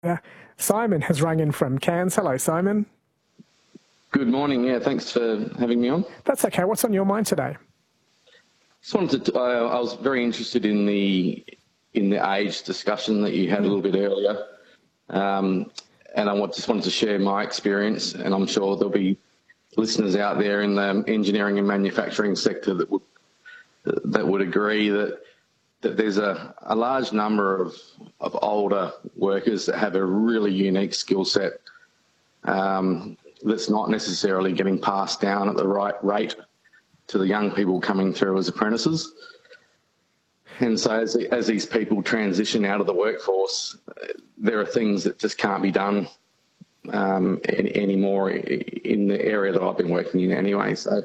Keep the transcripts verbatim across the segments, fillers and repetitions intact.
Uh, Simon has rung in from Cairns. Hello, Simon. Good morning. Yeah, thanks for having me on. That's okay. What's on your mind today? Just wanted to. Uh, I was very interested in the in the age discussion that you had a little bit earlier, um, and I want, just wanted to share my experience. And I'm sure there'll be listeners out there in the engineering and manufacturing sector that would that would agree that that there's a, a large number of, of older workers that have a really unique skill set um, that's not necessarily getting passed down at the right rate to the young people coming through as apprentices. And so as, as these people transition out of the workforce, there are things that just can't be done um, any, anymore in the area that I've been working in anyway. So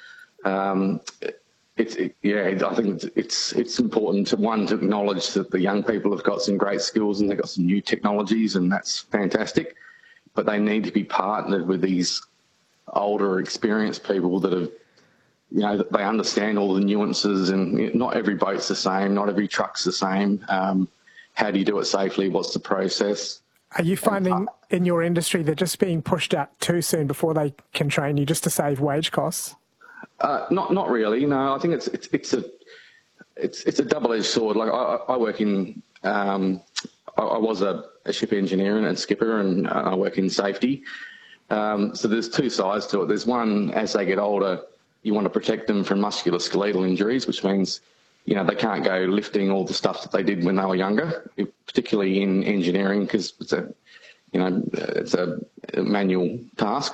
um, It's, it, yeah, I think it's it's important to, one, to acknowledge that the young people have got some great skills and they've got some new technologies, and that's fantastic, but they need to be partnered with these older, experienced people that have, you know, they understand all the nuances, and not every boat's the same, not every truck's the same. Um, how do you do it safely? What's the process? Are you finding in your industry they're just being pushed out too soon before they can train you just to save wage costs? Uh, not, not really. No, I think it's it's it's a it's it's a double-edged sword. Like I, I work in, um, I, I was a, a ship engineer and, and skipper, and I work in safety. Um, so there's two sides to it. There's one, as they get older, you want to protect them from musculoskeletal injuries, which means, you know, they can't go lifting all the stuff that they did when they were younger, particularly in engineering, because it's a, you know, it's a manual task.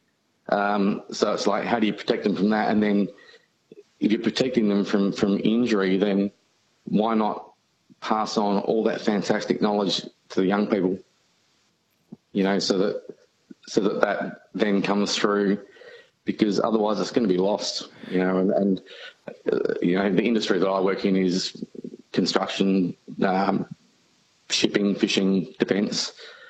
Um, so it's like, how do you protect them from that? And then if you're protecting them from, from injury, then why not pass on all that fantastic knowledge to the young people, you know, so that, so that that then comes through, because otherwise it's going to be lost, you know, and, and uh, you know, the industry that I work in is construction, um, shipping, fishing, defence.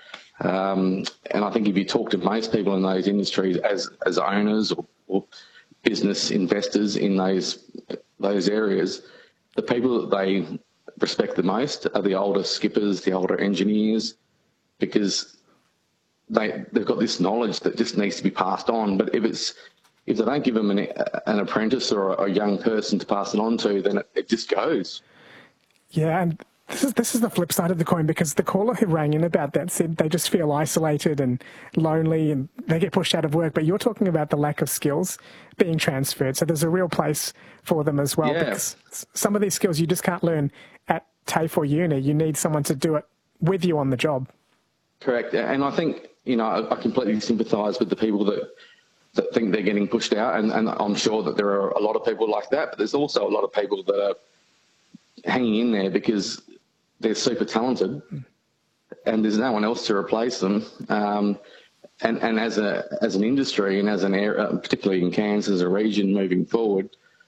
Um, and I think if you talk to most people in those industries as, as owners or, or business investors in those those areas, the people that they respect the most are the older skippers, the older engineers, because they, they've got this knowledge that just needs to be passed on. But if it's if they don't give them an, an apprentice or a, a young person to pass it on to, then it, it just goes. Yeah, and This is this is the flip side of the coin, because the caller who rang in about that said they just feel isolated and lonely and they get pushed out of work. But you're talking about the lack of skills being transferred. So there's a real place for them as well. Yeah. Because some of these skills you just can't learn at TAFE or uni. You need someone to do it with you on the job. Correct. And I think, you know, I, I completely sympathise with the people that, that think they're getting pushed out. And, and I'm sure that there are a lot of people like that. But there's also a lot of people that are hanging in there because they're super talented and there's no one else to replace them. Um, and, and as a as an industry and as an area, particularly in Cairns as a region moving forward,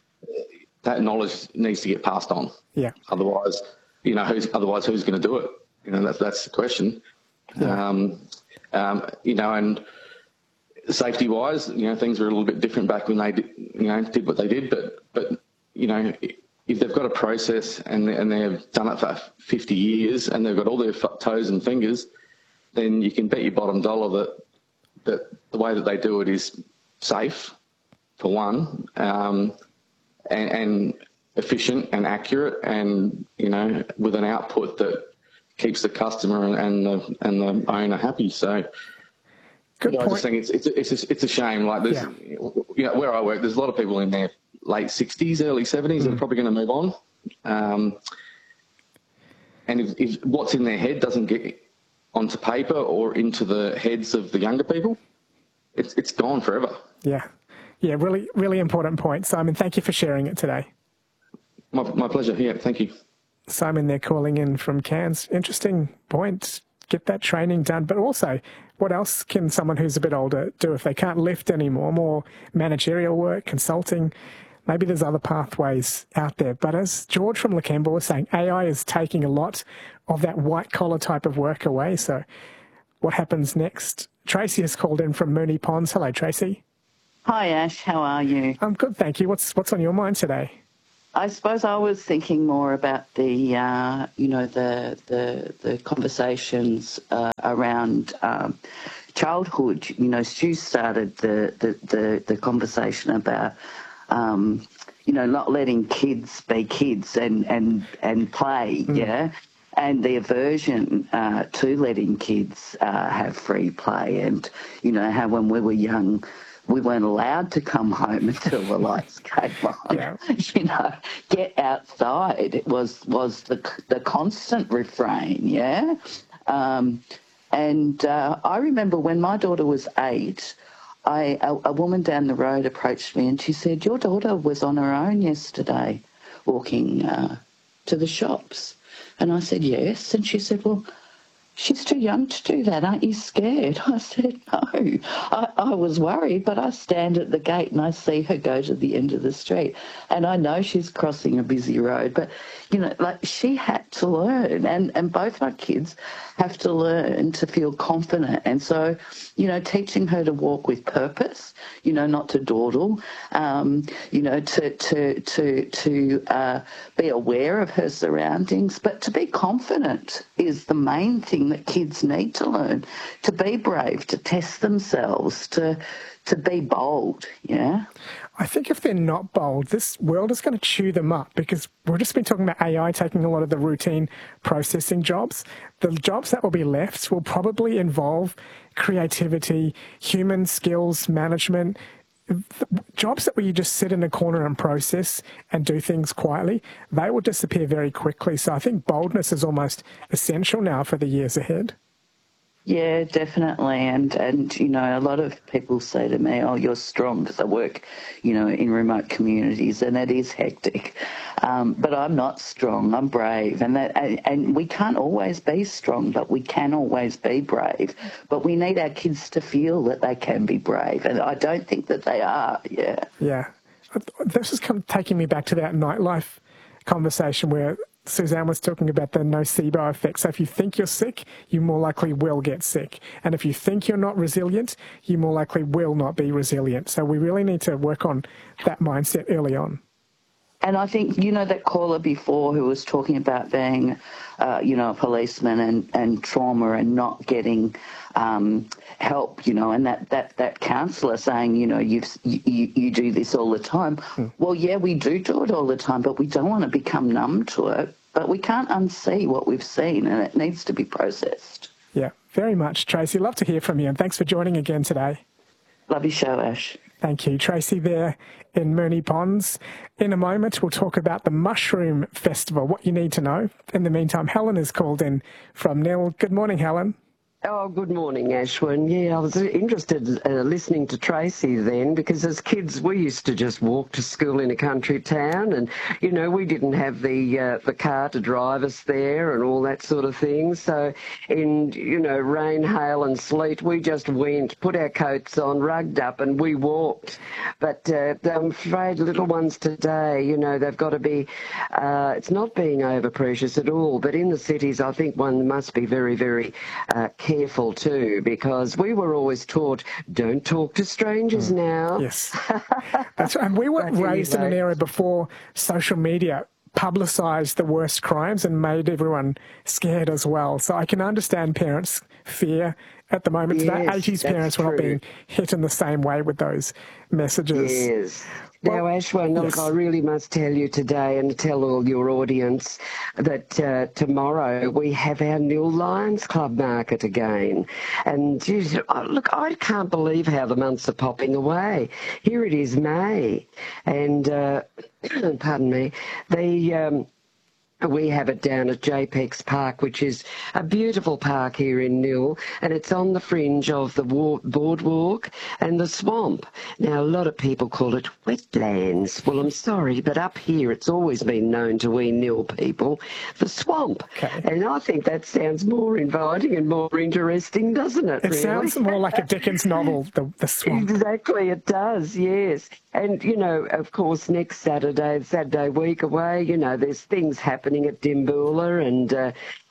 that knowledge needs to get passed on. Yeah. Otherwise, you know, who's otherwise who's going to do it? You know, that's that's the question. Yeah. Um, um, you know, and safety wise, you know, things were a little bit different back when they did, you know, did what they did. But but you know, if they've got a process and, and they've done it for fifty years and they've got all their toes and fingers, then you can bet your bottom dollar that, that the way that they do it is safe, for one, um, and, and efficient and accurate, and, you know, with an output that keeps the customer and the, and the owner happy. So Good you know, point. I just think it's, it's, it's, a, it's a shame. Like, there's, yeah. you know, where I work, there's a lot of people in there late sixties, early seventies, mm. that are probably going to move on. Um, and if, if what's in their head doesn't get onto paper or into the heads of the younger people, it's it's gone forever. Yeah. Yeah, really, really important point. Simon, thank you for sharing it today. My, my pleasure. Yeah, thank you. Simon, they're calling in from Cairns. Interesting point. Get that training done. But also, what else can someone who's a bit older do if they can't lift anymore? More managerial work, consulting. Maybe there's other pathways out there. But as George from Lakemba was saying, A I is taking a lot of that white-collar type of work away. So what happens next? Tracy has called in from Moonee Ponds. Hello, Tracy. Hi, Ash. How are you? I'm good, thank you. What's what's on your mind today? I suppose I was thinking more about the, uh, you know, the the the conversations uh, around um, childhood. You know, Stu started the the the, the conversation about, um, you know, not letting kids be kids and and and play. Mm. Yeah. And the aversion uh, to letting kids uh, have free play, and you know how when we were young, we weren't allowed to come home until the lights came on. Yeah. You know, get outside. It was was the the constant refrain. Yeah, um, and uh, I remember when my daughter was eight, I a, a woman down the road approached me and she said, "Your daughter was on her own yesterday, walking uh, to the shops." And I said, yes. And she said, well, she's too young to do that. Aren't you scared? I said, no. I, I was worried, but I stand at the gate and I see her go to the end of the street. And I know she's crossing a busy road. But, you know, like she had to learn. And, and both our kids have to learn to feel confident. And so, you know, teaching her to walk with purpose, you know, not to dawdle, um, you know, to to to to uh, be aware of her surroundings, but to be confident is the main thing that kids need to learn. To be brave, to test themselves, to to be bold. Yeah. I think if they're not bold, this world is going to chew them up, because we've just been talking about A I taking a lot of the routine processing jobs. The jobs that will be left will probably involve creativity, human skills, management, jobs that where you just sit in a corner and process and do things quietly. They will disappear very quickly. So I think boldness is almost essential now for the years ahead. Yeah, definitely. And, and, you know, a lot of people say to me, oh, you're strong, because I work, you know, in remote communities, and it is hectic. Um, but I'm not strong, I'm brave. And, that, and, and we can't always be strong, but we can always be brave. But we need our kids to feel that they can be brave. And I don't think that they are, yeah. Yeah. This is come, taking me back to that nightlife conversation where Suzanne was talking about the nocebo effect. So if you think you're sick, you more likely will get sick. And if you think you're not resilient, you more likely will not be resilient. So we really need to work on that mindset early on. And I think, you know, that caller before who was talking about being, uh, you know, a policeman and, and trauma and not getting um, help, you know, and that, that, that counsellor saying, you know, you've, you, you do this all the time. Hmm. Well, yeah, we do do it all the time, but we don't want to become numb to it. But we can't unsee what we've seen, and it needs to be processed. Yeah, very much, Tracy. Love to hear from you, and thanks for joining again today. Love your show, Ash. Thank you. Tracy there in Moonee Ponds. In a moment, we'll talk about the Mushroom Festival, what you need to know. In the meantime, Helen is called in from Nil. Good morning, Helen. Oh, good morning, Ashwin. Yeah, I was interested uh, listening to Tracy then, because as kids we used to just walk to school in a country town, and, you know, we didn't have the uh, the car to drive us there and all that sort of thing. So in, you know, rain, hail and sleet, we just went, put our coats on, rugged up, and we walked. But uh, I'm afraid little ones today, you know, they've got to be, uh, it's not being over-precious at all, but in the cities I think one must be very, very uh, careful. Careful too, because we were always taught, don't talk to strangers mm. now. Yes. That's right. And we were raised in an era before social media publicised the worst crimes and made everyone scared as well. So I can understand parents' fear at the moment. Yes, today, eighties parents were not being hit in the same way with those messages. Yes. Now, Ashwin, yes. Look, I really must tell you today and tell all your audience that uh, tomorrow we have our Nil Lions Club market again. And geez, look, I can't believe how the months are popping away. Here it is May. And, uh, pardon me, the... Um, we have it down at J PEX Park, which is a beautiful park here in Nil, and it's on the fringe of the boardwalk and the swamp. Now, a lot of people call it wetlands. Well, I'm sorry, but up here it's always been known to we Nil people, the swamp. Okay. And I think that sounds more inviting and more interesting, doesn't it, It really? sounds more like a Dickens novel, the, the swamp. Exactly, it does, yes. And, you know, of course, next Saturday, Saturday week away, you know, there's things happening at Dimboola, and uh,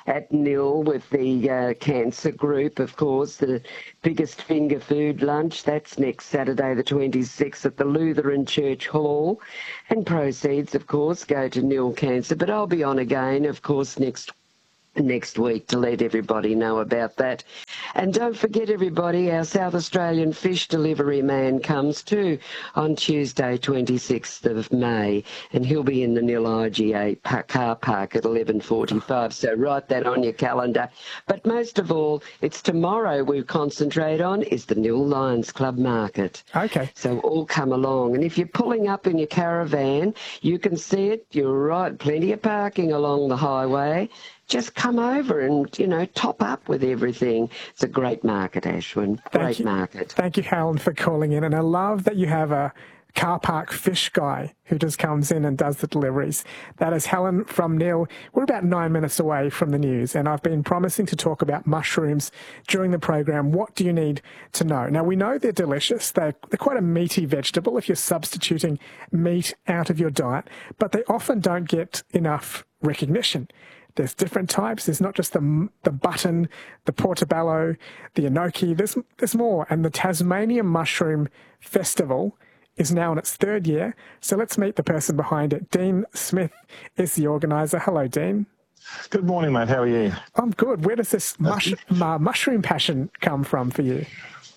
at Nil with the uh, cancer group, of course, the biggest finger food lunch. That's next Saturday the twenty-sixth at the Lutheran Church Hall. And proceeds, of course, go to Nil Cancer. But I'll be on again, of course, next next week to let everybody know about that. And don't forget, everybody, our South Australian fish delivery man comes too on Tuesday, twenty-sixth of May, and he'll be in the Nil I G A car park at eleven forty-five, so write that on your calendar. But most of all, it's tomorrow we concentrate on is the Nil Lions Club Market. Okay. So all come along, and if you're pulling up in your caravan, you can see it. You're right, plenty of parking along the highway. Just come over and, you know, top up with everything. It's a great market, Ashwin. Great market. Thank you, Helen, for calling in. And I love that you have a car park fish guy who just comes in and does the deliveries. That is Helen from Nil. We're about nine minutes away from the news, and I've been promising to talk about mushrooms during the program. What do you need to know? Now, we know they're delicious. They're, they're quite a meaty vegetable if you're substituting meat out of your diet, but they often don't get enough recognition. There's different types. There's not just the the button, the portobello, the enoki. There's, there's more. And the Tasmanian Mushroom Festival is now in its third year. So let's meet the person behind it. Dean Smith is the organiser. Hello, Dean. Good morning, mate. How are you? I'm good. Where does this mush, uh, mushroom passion come from for you?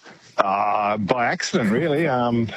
Uh, by accident, really. Um,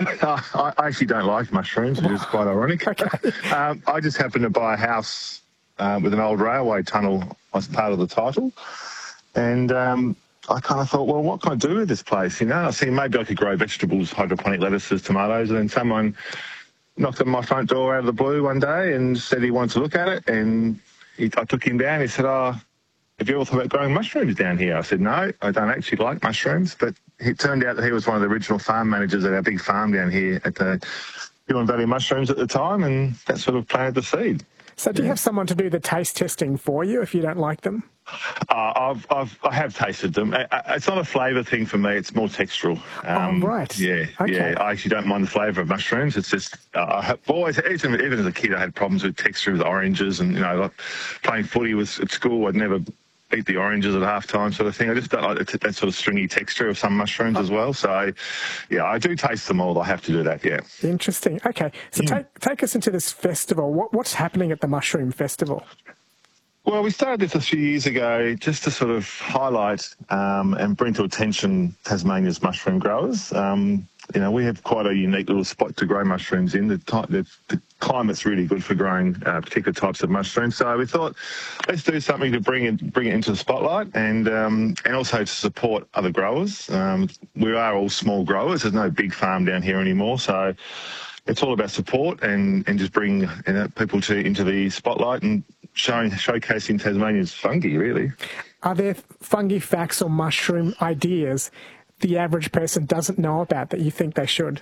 I actually don't like mushrooms, which is quite ironic. Okay. um, I just happened to buy a house Uh, with an old railway tunnel as part of the title. And um, I kind of thought, well, what can I do with this place? You know, I think maybe I could grow vegetables, hydroponic lettuces, tomatoes. And then someone knocked on my front door out of the blue one day and said he wanted to look at it. And he, I took him down. He said, oh, have you ever thought about growing mushrooms down here? I said, no, I don't actually like mushrooms. But it turned out that he was one of the original farm managers at our big farm down here at the Huon Valley Mushrooms at the time. And that sort of planted the seed. So do you have someone to do the taste testing for you if you don't like them? Uh, I've, I've, I have tasted them. I, I, it's not a flavour thing for me. It's more textural. Um, oh, right. Yeah, okay. yeah. I actually don't mind the flavour of mushrooms. It's just, uh, I have always, even, even as a kid, I had problems with texture with oranges and, you know, like playing footy was at school, I'd never eat the oranges at half time sort of thing. I just don't like that sort of stringy texture of some mushrooms oh. as well. So, yeah, I do taste them all. I have to do that, yeah. Interesting. Okay, so yeah. take take us into this festival. What What's happening at the Mushroom Festival? Well, we started this a few years ago just to sort of highlight um, and bring to attention Tasmania's mushroom growers. Um, you know, we have quite a unique little spot to grow mushrooms in. The, the, the climate's really good for growing uh, particular types of mushrooms. So we thought, let's do something to bring it, bring it into the spotlight and um, and also to support other growers. Um, we are all small growers. There's no big farm down here anymore. So it's all about support and, and just bring you know, people to into the spotlight and showing showcasing Tasmania's fungi, really. Are there fungi facts or mushroom ideas the average person doesn't know about that you think they should?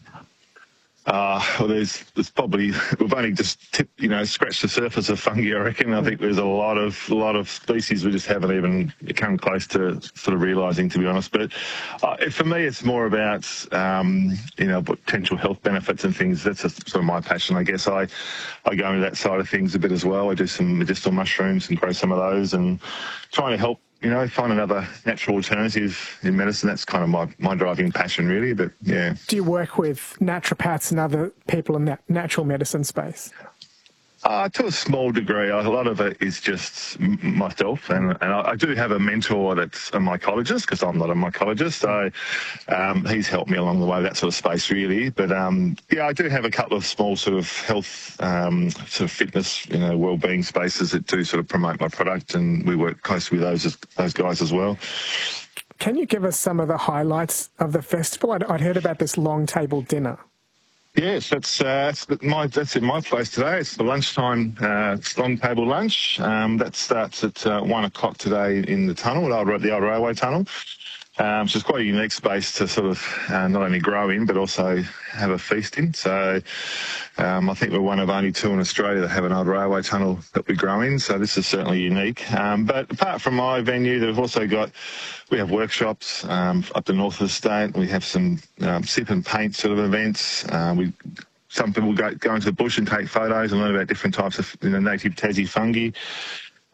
Uh, well, there's, there's probably, we've only just tipped, you know, scratched the surface of fungi, I reckon. I think there's a lot of, a lot of species we just haven't even come close to sort of realising, to be honest. But uh, for me, it's more about, um, you know, potential health benefits and things. That's a, sort of my passion, I guess. I, I go into that side of things a bit as well. I do some medicinal mushrooms and grow some of those and trying to help, you know, find another natural alternative in medicine. That's kind of my, my driving passion, really. But, yeah. Do you work with naturopaths and other people in that natural medicine space? Uh, to a small degree. A lot of it is just myself, and, and I, I do have a mentor that's a mycologist because I'm not a mycologist, so um, he's helped me along the way, that sort of space, really. But, um, yeah, I do have a couple of small sort of health, um, sort of fitness, you know, well-being spaces that do sort of promote my product, and we work closely with those, those guys as well. Can you give us some of the highlights of the festival? I'd, I'd heard about this long table dinner. Yes, that's uh, that's my that's in my place today. It's the lunchtime uh, long table lunch. Um, that starts at uh, one o'clock today in the tunnel, the old, the old railway tunnel. Um, so it's quite a unique space to sort of uh, not only grow in but also have a feast in. So um, I think we're one of only two in Australia that have an old railway tunnel that we grow in. So this is certainly unique. Um, but apart from my venue, they've also got we have workshops um, up the north of the state. We have some um, sip and paint sort of events. Uh, we some people go go into the bush and take photos and learn about different types of you know native Tassie fungi.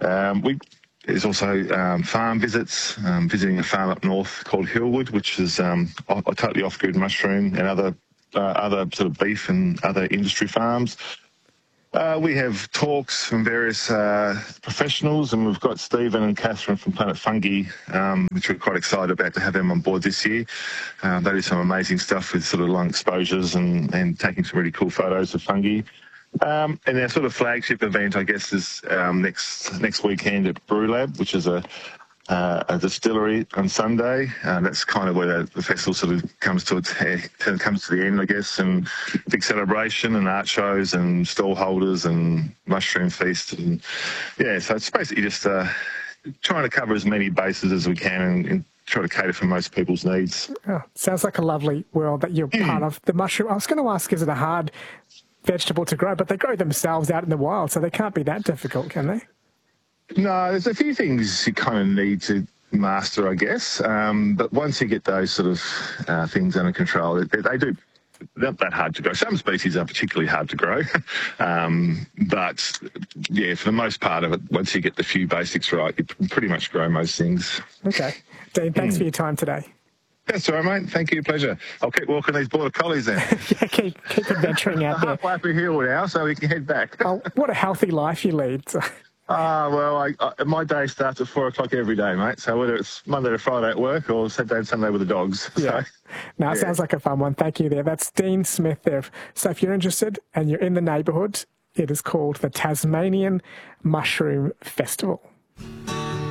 Um, we There's also um, farm visits, um, visiting a farm up north called Hillwood, which is um, a, a totally off-grid mushroom, and other uh, other sort of beef and other industry farms. Uh, we have talks from various uh, professionals, and we've got Stephen and Catherine from Planet Fungi, um, which we're quite excited about to have them on board this year. Uh, they do some amazing stuff with sort of long exposures and, and taking some really cool photos of fungi. Um, and our sort of flagship event, I guess, is um, next next weekend at Brew Lab, which is a uh, a distillery on Sunday. Uh, that's kind of where the, the festival sort of comes to its head, comes to the end, I guess, and big celebration and art shows and stall holders and mushroom feast. And yeah, so it's basically just uh, trying to cover as many bases as we can and, and try to cater for most people's needs. Oh, sounds like a lovely world that you're mm. part of. The mushroom, I was going to ask, is it a hard vegetable to grow? But they grow themselves out in the wild, so they can't be that difficult, can they? No, there's a few things you kind of need to master, I guess. Um, but once you get those sort of uh, things under control, they, they do, they're not that hard to grow. Some species are particularly hard to grow. um, but, yeah, for the most part of it, once you get the few basics right, you can pretty much grow most things. Okay. Dean, thanks mm. for your time today. That's all right, mate. Thank you. Pleasure. I'll keep walking these border collies then. yeah, keep, keep adventuring out there. Halfway up a hill now, so we can head back. Oh, what a healthy life you lead. Ah, uh, well, I, I, my day starts at four o'clock every day, mate. So whether it's Monday to Friday at work or Saturday and Sunday with the dogs. Yeah. So, no, it yeah. sounds like a fun one. Thank you there. That's Dean Smith there. So if you're interested and you're in the neighbourhood, it is called the Tasmanian Mushroom Festival.